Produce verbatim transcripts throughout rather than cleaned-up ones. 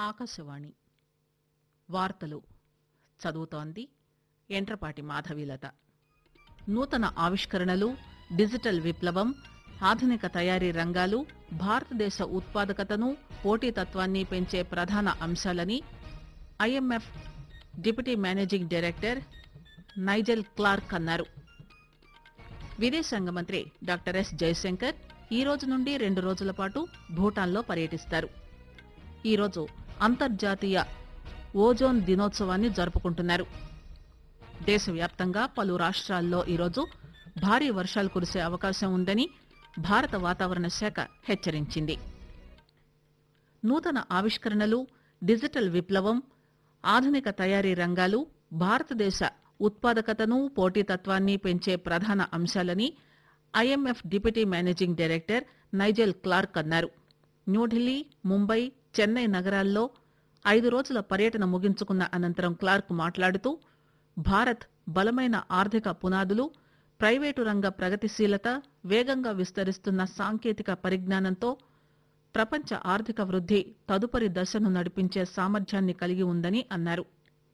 ఆకాశవాణి వార్తలు చదువుతోంది ఎంట్రపాటి మాధవీలత. నూతన ఆవిష్కరణలు, డిజిటల్ విప్లవం, ఆధునిక తయారీ రంగాలు భారతదేశ ఉత్పాదకతను, పోటీతత్వాన్ని పెంచే ప్రధాన అంశాలని IMF deputy managing director Nigel Clark అన్నారు. విదేశాంగ మంత్రి డాక్టర్ ఎస్ జయశంకర్ ఈ రోజు నుండి రెండు రోజుల పాటు భూటాన్లో పర్యటిస్తారు. ఈరోజు అంతర్జాతీయ ఓజోన్ దినోత్సవాన్ని జరుపుకుంటున్నారు. దేశవ్యాప్తంగా పలు రాష్ట్రాల్లో ఈరోజు భారీ వర్షాలు కురిసే అవకాశం ఉందని భారత వాతావరణ శాఖ హెచ్చరించింది. నూతన ఆవిష్కరణలు, డిజిటల్ విప్లవం, ఆధునిక తయారీ రంగాలు భారతదేశ ఉత్పాదకతను, పోటీతత్వాన్ని పెంచే ప్రధాన అంశాలని IMF deputy managing director Nigel Clark అన్నారు. న్యూఢిల్లీ, ముంబై, చెన్నై నగరాల్లో ఐదు రోజుల పర్యటన ముగించుకున్న అనంతరం క్లార్క్ మాట్లాడుతూ భారత్ బలమైన ఆర్థిక పునాదులు, ప్రైవేటు రంగ ప్రగతిశీలత, వేగంగా విస్తరిస్తున్న సాంకేతిక పరిజ్ఞానంతో ప్రపంచ ఆర్థిక వృద్ధి తదుపరి దశను నడిపించే సామర్థ్యాన్ని కలిగి ఉందని అన్నారు.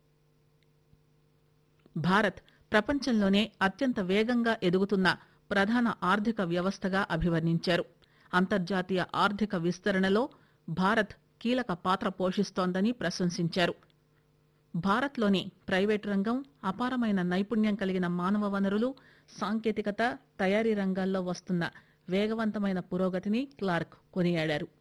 భారత్ ప్రపంచంలోనే అత్యంత వేగంగా ఎదుగుతున్న ప్రధాన ఆర్థిక వ్యవస్థగా అభివర్ణించారు. అంతర్జాతీయ ఆర్థిక విస్తరణలో భారత్ కీలక పాత్ర పోషిస్తోందని ప్రశంసించారు. భారత్లోని ప్రైవేటు రంగం అపారమైన నైపుణ్యం కలిగిన మానవ వనరులు, సాంకేతికత, తయారీ రంగాల్లో వస్తున్న వేగవంతమైన పురోగతిని క్లార్క్ కొనియాడారు.